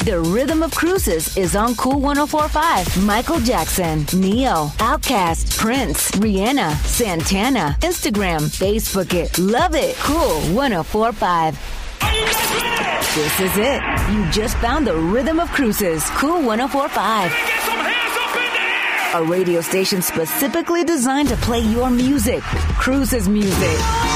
The Rhythm of Cruises is on Cool 104.5. Michael Jackson, Neo, Outkast, Prince, Rihanna, Santana. Instagram, Facebook it. Love it. Cool 104.5. This is it. You just found the Rhythm of Cruises. Cool 104.5. A radio station specifically designed to play your music. Cruises music.